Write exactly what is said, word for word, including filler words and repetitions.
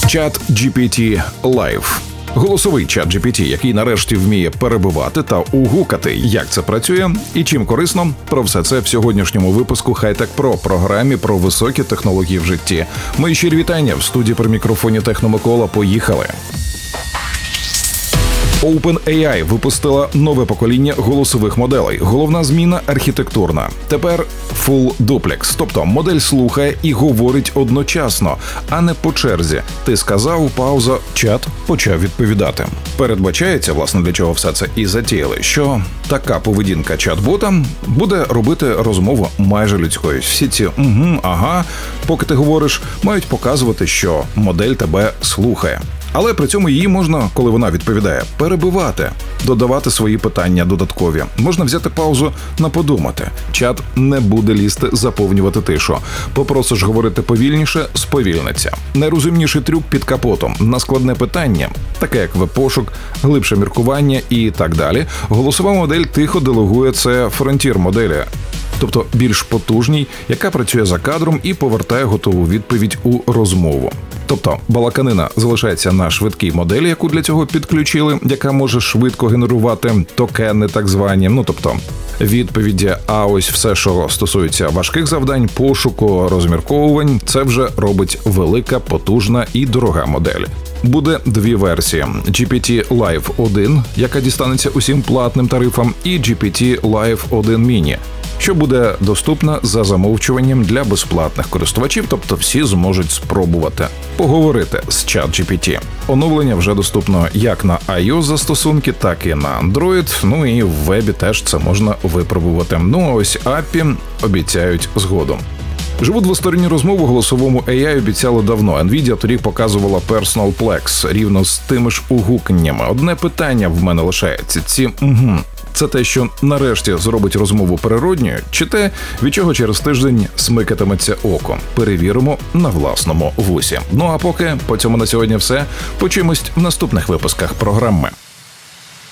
Чат джі пі ті Live. Голосовий чат джі пі ті, який нарешті вміє перебивати та угукати. Як це працює і чим корисно, про все це в сьогоднішньому випуску Хай-Тек Про, програмі про високі технології в житті. Мої щирі вітання в студії при мікрофоні Техномикола. Поїхали! OpenAI випустила нове покоління голосових моделей. Головна зміна – архітектурна. Тепер Full Duplex, тобто модель слухає і говорить одночасно, а не по черзі. Ти сказав, пауза, чат почав відповідати. Передбачається, власне, для чого все це і затіяли, що така поведінка чат-бота буде робити розмову майже людською. Всі ці «угу», «ага», поки ти говориш, мають показувати, що модель тебе слухає. Але при цьому її можна, коли вона відповідає, перебивати, додавати свої питання додаткові. Можна взяти паузу на подумати. Чат не буде лізти заповнювати тишу. Попросиш говорити повільніше – сповільниться. Найрозумніший трюк під капотом. На складне питання, таке як веб-пошук, глибше міркування і так далі, голосова модель тихо делегує це фронтір-моделі. Тобто більш потужній, яка працює за кадром і повертає готову відповідь у розмову. Тобто балаканина залишається на швидкій моделі, яку для цього підключили, яка може швидко генерувати токени так звані, ну тобто відповіді, а ось все, що стосується важких завдань, пошуку, розмірковувань, це вже робить велика, потужна і дорога модель. Буде дві версії – джі пі ті Live один, яка дістанеться усім платним тарифам, і джі пі ті Live один Mini, що буде доступна за замовчуванням для безплатних користувачів, тобто всі зможуть спробувати поговорити з чат джі пі ті. Оновлення вже доступно як на iOS-застосунки, так і на Android, ну і в вебі теж це можна випробувати. Ну а ось ей пі ай обіцяють згодом. Живу двосторонню розмову голосовому ей ай обіцяли давно. Nvidia торік показувала Personal Plex рівно з тими ж угуканнями. Одне питання в мене лишається. Ці «угу» – це те, що нарешті зробить розмову природньою, чи те, від чого через тиждень смикатиметься око? Перевіримо на власному вусі. Ну а поки по цьому на сьогодні все. Почуємось в наступних випусках програми.